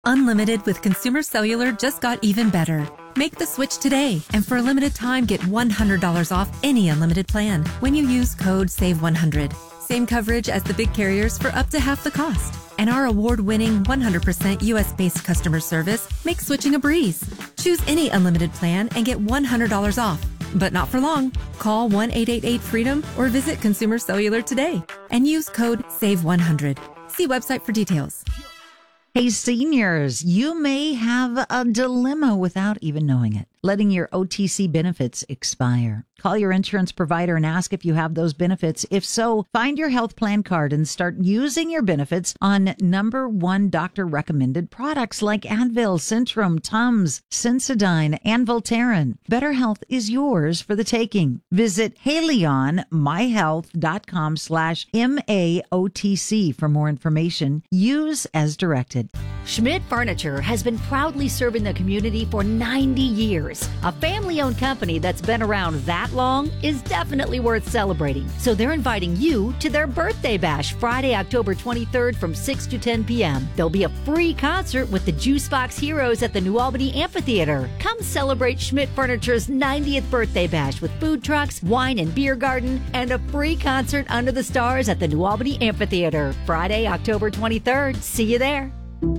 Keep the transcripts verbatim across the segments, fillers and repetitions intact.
Unlimited with Consumer Cellular just got even better. Make the switch today, and for a limited time, get one hundred dollars off any unlimited plan when you use code save one hundred. Same coverage as the big carriers for up to half the cost. And our award-winning one hundred percent U S-based customer service makes switching a breeze. Choose any unlimited plan and get one hundred dollars off. But not for long. Call one eight eight eight freedom or visit Consumer Cellular today and use code save one hundred. See website for details. Hey, seniors, you may have a dilemma without even knowing it, letting your O T C benefits expire. Call your insurance provider and ask if you have those benefits. If so, find your health plan card and start using your benefits on number one doctor recommended products like Advil, Centrum, Tums, Sensodyne, and Voltaren. Better health is yours for the taking. Visit halionmyhealth.com slash M-A-O-T-C for more information. Use as directed. Schmidt Furniture has been proudly serving the community for ninety years. A family-owned company that's been around that long is definitely worth celebrating. So they're inviting you to their birthday bash Friday, October twenty-third from six to ten p.m. There'll be a free concert with the Juicebox Heroes at the New Albany Amphitheater. Come celebrate Schmidt Furniture's ninetieth birthday bash with food trucks, wine and beer garden, and a free concert under the stars at the New Albany Amphitheater. Friday, October twenty-third. See you there.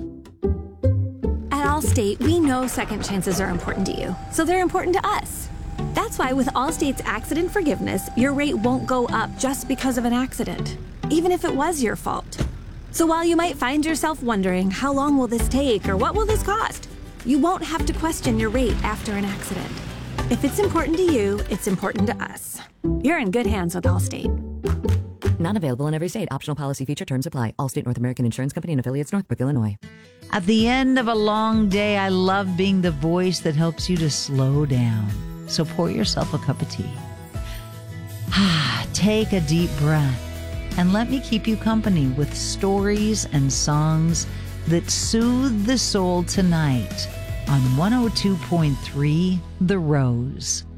At Allstate, we know second chances are important to you, so they're important to us. That's why with Allstate's accident forgiveness, your rate won't go up just because of an accident, even if it was your fault. So while you might find yourself wondering, how long will this take or what will this cost? You won't have to question your rate after an accident. If it's important to you, it's important to us. You're in good hands with Allstate. Not available in every state. Optional policy feature terms apply. Allstate North American Insurance Company and affiliates, Northbrook, Illinois. At the end of a long day, I love being the voice that helps you to slow down. So pour yourself a cup of tea. Take a deep breath and let me keep you company with stories and songs that soothe the soul tonight on one oh two point three The Rose.